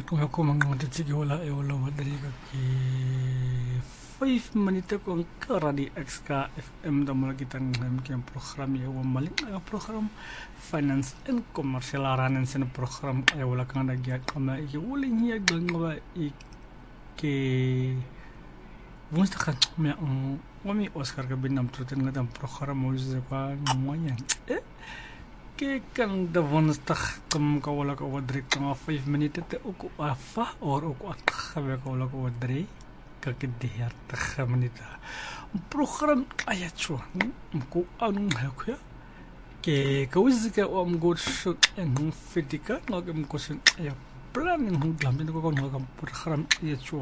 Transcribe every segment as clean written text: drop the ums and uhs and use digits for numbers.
Ako mga sige wala wadari ka ki 5 minute ko ang karadi XK FM da mula kitang namkin program ya maling program finance and commercial aranan sa program ay wala kang nagyag kama iki uling hiyag lang nga ke Bumusta ka may ang wami Oscar ka binam trutin nga tang program mo sa pa ngayon ke kan davon stak kam ka wala ka wadri ka 5 minute te uku afa or uku akhabe ka wala ka wadri ka kidiyar ta minita program ayatsu ko ang hakya ke kawis ka am good shot en fitika ngam ko sin ay plan ng glam din ko ngam program ayatsu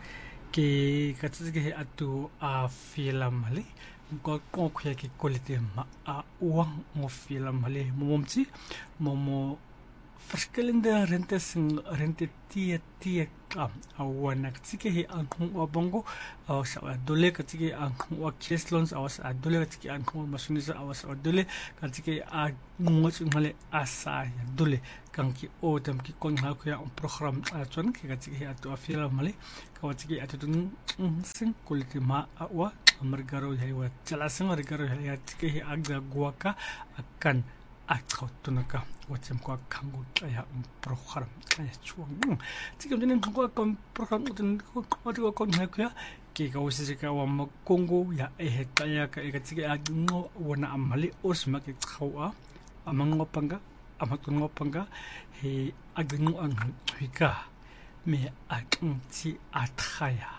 ke katsige atu a film ali ko kuya ki quality ma a uang mo film hale momci momo verschillende rente tie kam awana tsike hi ang wabongo awas dole katsike ang wa case loans awas dole katsike ang masunisa awas dole katsike a ngots ngale asa dole kan ki odam ki kon ha kuya un program atun ki katsike atu film hale katsike atu sing quality ma awa margaro yawa jalasang margaro yawa tsike agda guaka akan tunaka wacem ko kangu kaya program kaya chuang 지금 저는 그거 program 어떤 거 거기야 기가 오시지가 와뭐 공고 야 에헤까야 가 지게 아노 원아 암말리 오스마게 차와 아망고 빵가 아마톤 거 빵가 해 아그노 안 회가 메 아응치 아타야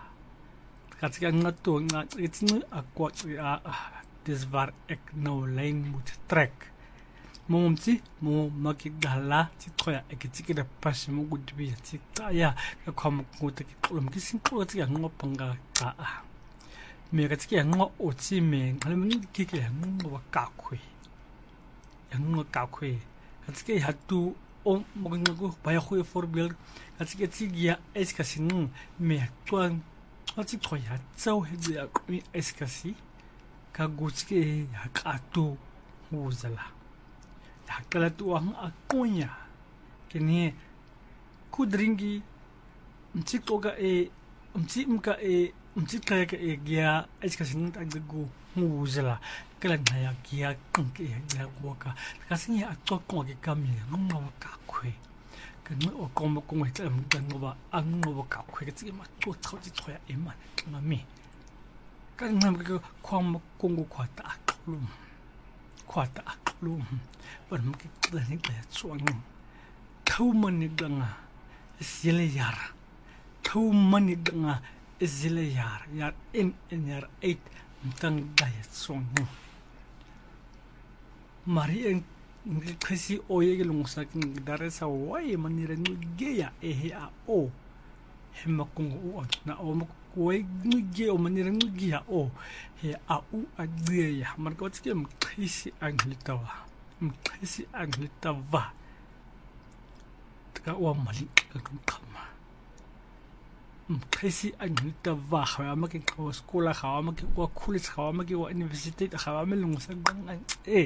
같이 안 또 나 이츠는 아과 this var ek no lane mut track momci mo makidala tikoya ekitsikira pashi mo gudbi tsikaya ka kham kuta ki kulum ki sinko tsi ang ngopanga ka me ka tsi ang ngo ochi me ngalamun ki ki ang ngo ka khoi ang ngo ka khoi ka tsi hatu o mo ngo ba ya khoi for bil ka tsi ya eskasin me tuan ati khoya tsau he ya mi eskasi ka gutsi ya ka tu uzala hakala tu ang akonya kini kudringi mchikoga mchimka mchikaya ka gia eskasin tagagu muzala kala ngaya gia kanke ya waka kasi ya atoko ke kami ngoma ka kwe kani okomo ko ngwa ngwa angwa ka kwe kasi ma to tsaji tsoya eman mami kan ngam ko kwam kongo kwata aklum kwata aklum bar mki dani da chuang thau mani danga zile yar thau mani danga zile yar in yar 8 mtang da chuang mari en kasi oye lungsa kin daresa wai mani ren geya ehe a o hemakung o na o wai ngi o mani ren geya o he a u a geya mar ko tsike mkisi anglitawa taka wa mali ka kama mkisi anglitawa khawa maki ko skola khawa maki ko college khawa maki wa university khawa melung sa gang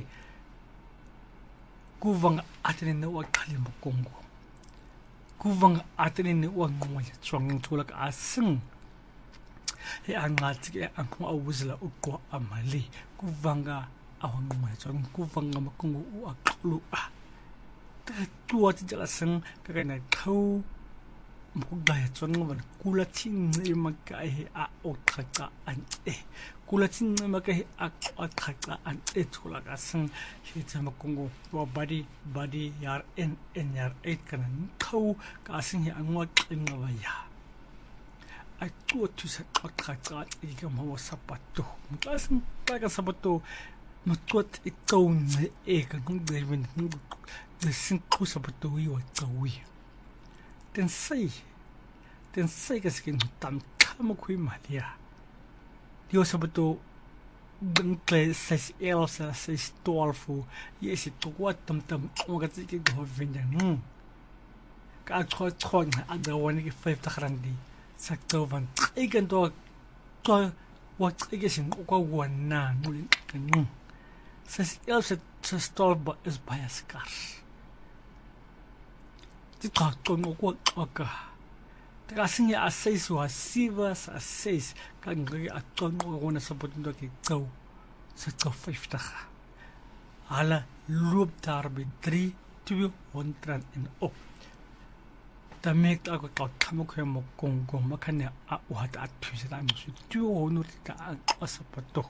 kuvang atene na wa khali mokongo kuvang atene ne wa ngwa chwang tulak asing he angatsike angko awuzla ukwa amali kuvanga awang ngwa chwang kuvanga mokongo u aklu ta tuwa ti jalasang kakana thau mukugaya chwang ngwa kula chin ne makai a othaka an kula chin ne makai a othaka an tulak asing he chamakongo wa body yar en yar 8 kanan thau ka asing he angwa ngwa ya I thought to say othaka iga mo sapato mutasing taga sapato matwat ikaw na ka kung David na singko sapato yo tawi tensay kasi kin tam kuy malia yo sabato dengkle 6L sa 612 yes ito wat tam magati ki government ka tro na adawan ki 5 takrandi sakto van ikan to wat igesin ko wana ngulin kan 6L sa stolba is bias cars Tikakon oka. Tikasing ya assess wa sivas assess kan ngri akon ona sapotundo ki tsau. Sa 50. Ala loop daar by 300 en op. Dan merkt ako kamok mo kung makanya wat at tusa mo su 200 ta asapato.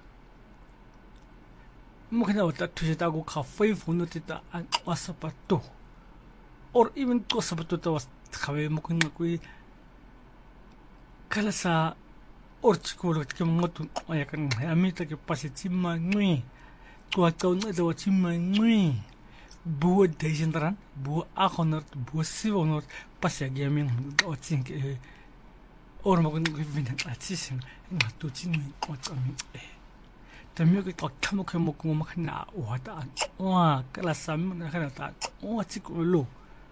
Makanya wat at tusa ko ka 500 ta asapato. Or even ko sapato ta was kawe mo kun ko kala sa or chikolo kemotun ayakan amita ke pasitima ngui. Tua taon na daw chimma ngui. Buo dejendaran, buo akonort, buo sivonort, pasya gaming o think or mo kun givin at sisin na tutin o tami Tamyo ko kamok mo kung makana wata wa kala sam na kana ta o chikulo.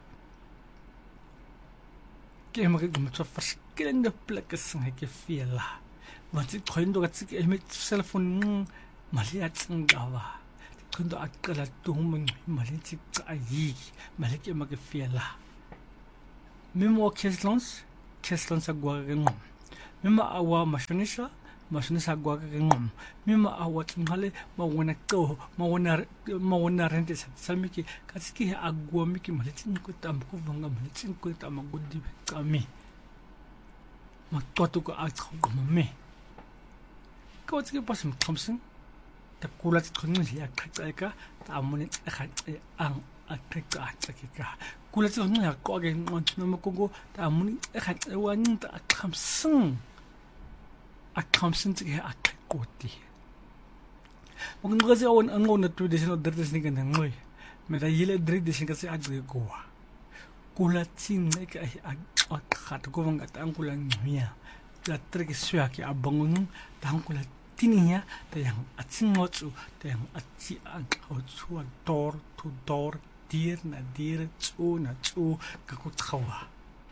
Kaya magigumto verschillende plekken zijn ik veel. Want ik kan door het ik met cellphone maliat ngawa. Ik kan door akala doen maliat ai malik ik mag veel. Memo keslons agwa ngom. Memo awa mashonisha agwa ngom. Memo awa tungale mawana ko mawana rente samiki kasiki agwa miki maliat ko tamko vanga maliat ko tamagudi kami. Matwatu ko at me. Kawat sige pas Thompson. Ta kulat kunni ya kakka ta amuni ang akka ka. Kulat kunni ya ko ge no ko ta amuni wan ta Thompson. Thompson sige akka koti. Wag mo kasi on na traditional dress ni ganang moy. Meta yile dress kasi agre goa. Kulat sin ka at ko vang at ang kulang niya. La trek suya ki abangun tang kulat tininya tayang at singotsu tayang at si ang otsu door to door dir na dir tsu na tsu kakutkawa.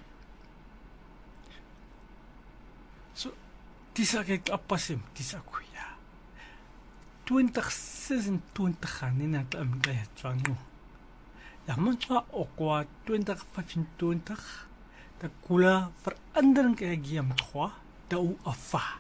So tisa kay apasim tisa kuya. 2026 kanina tam kaya tsango. Yaman sa okwa 2025 ta kula verandering kaya giam twa dau afa.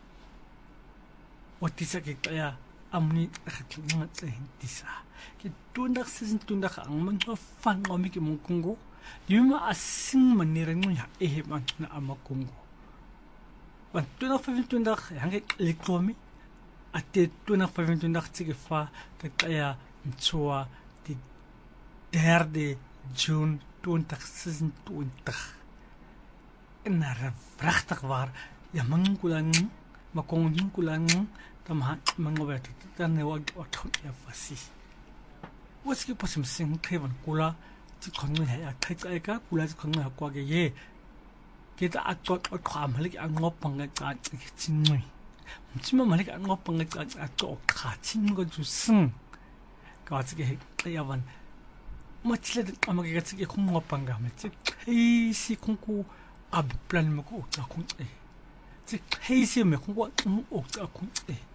Wat tisa kaya amni khatlinga tisa. Ki 2026 ang man so fan ngomi ki mong kungo. Yuma asing manirang mo ya man na amakungo. Wan 2025 yang elektromi ate 2025 sige fa kaya mtsua di 3 June 2026. Nara prachtig waar ja mangulang makongin kulang tama mangobet tan wag otot ya fasi what's ke pasim sing kevan kula ti kongi ya kai ka kula ti kongi ha kwa ge ye kita atot kham halik angop pang ka chinni mchima malik angop pang ka atot kha chin go ju sing ka ti ge ya van machile amage ga ti khum ngop pang ga me ti si khunku ab plan mo ko ta kung ti heisi me kung wa o ta kung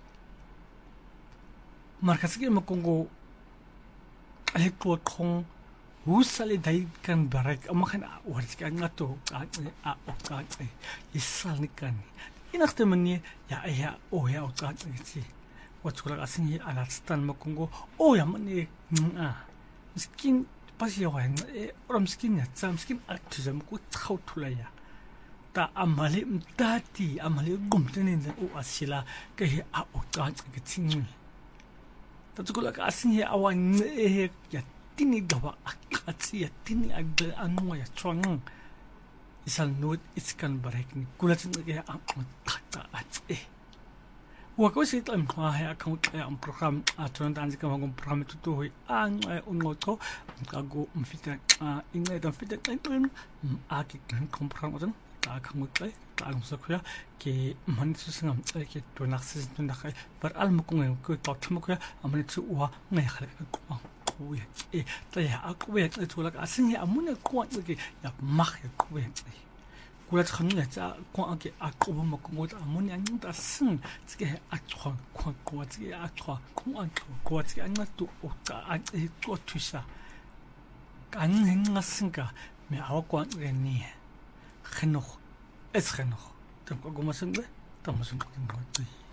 markasige mo kung go ay ko kung usali dai kan barak amakan waris kan ngato o ta isal ni kan inakte mani ya o ya o ta ti wat kula asin ala stan mo kung go o ya mani skin pasi wa ram skin ya sam skin aktisam ko tkhau thulaya ta amali mtati amali gumtene na o asila ke a o ta ke tingi ta tukula ka asin he awan ya tini dawa akatsi ya tini agda anu ya chwang isal not iskan barek ni kulatin ke a ta wa ko sit am ha account am program atron dan ka magong program to hoy ang ungoto ka go mfita ingay dan fita kan aki kan program oton ta kan mutlay ta ang sakya ke mansusngam ke to naksis to nakay par al mo kung ko ta mo ko amani chu wa ngai khal ko ko ya ta ya ko ya to lak asin ya amuna ko ke ya mak ya ko ya kulat khanna cha ko ake akobo mo ko amuni an ta sing tsike atwa ko tsike atwa ko tsike an to o ta an to tusa kan hinga singa Miawa ni genoeg is genoeg. Dan kom ons in. Dan moet ons